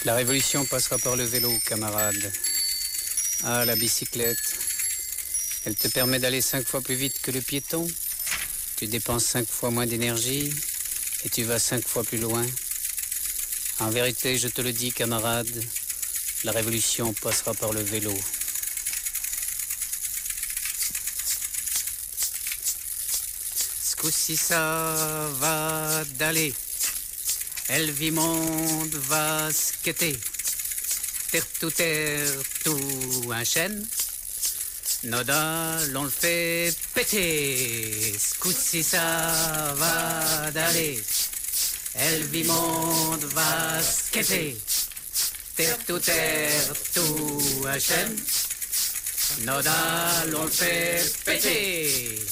La révolution passera par le vélo, camarade. Ah, la bicyclette. Elle te permet d'aller 5 fois plus vite que le piéton. Tu dépenses 5 fois moins d'énergie et tu vas 5 fois plus loin. En vérité, je te le dis, camarade, la révolution passera par le vélo. Ce coup-ci, ça va d'aller. Elle vit monde va skater. Terre tout un chêne. Noda, l'on le fait péter. Ce coup-ci, ça va d'aller. Elle vit monde va skater. Terre tout un chêne. Noda, l'on le fait péter.